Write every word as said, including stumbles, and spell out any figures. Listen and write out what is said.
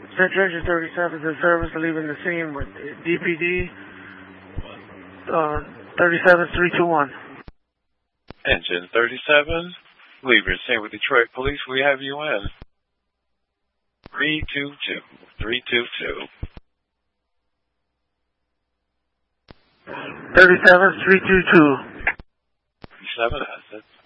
Central Engine thirty-seven is in service, leaving the scene with D P D uh, thirty-seven three two one. Engine thirty-seven, leaving the scene with Detroit Police. We have you in. three two two. three two two. thirty-seven three two two. thirty-seven has it.